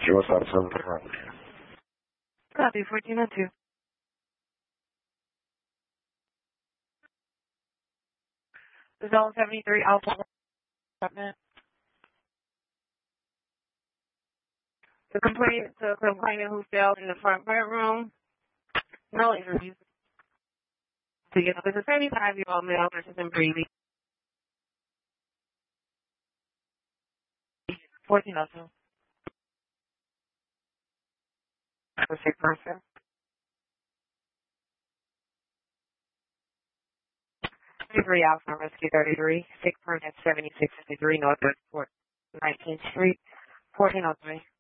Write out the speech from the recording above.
What's up, something? Copy, 1402. Zone 73 Alpha apartment. The complainant who fell in the front bedroom. No interviews. So, there's a 75-year-old male versus in breathing. 1402. A sick person. 33 Alpha Rescue 33. Sick person at 7653 Northwest 19th Street. 1403.